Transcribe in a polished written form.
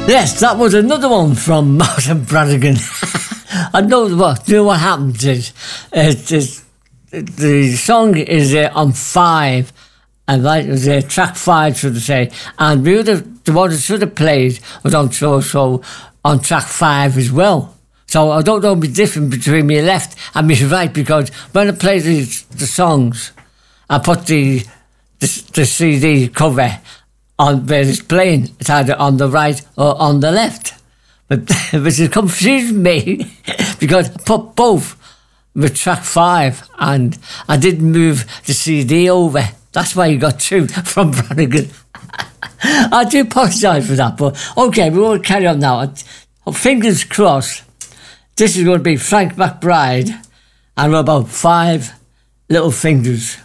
Yes, that was another one from Martin Brannigan. I know what happened is, the song is on 5, and that was track 5, should I say, and the one that should have played was on on track 5 as well. So I don't know the difference between my left and my right, because when I play the songs, I put the CD cover on where it's playing. It's either on the right or on the left. But which has confused me because I put both with track 5 and I didn't move the CD over. That's why you got 2 from Brannigan. I do apologise for that, but okay, we will carry on now. Fingers crossed. This is going to be Frank McBride and about 5 little fingers.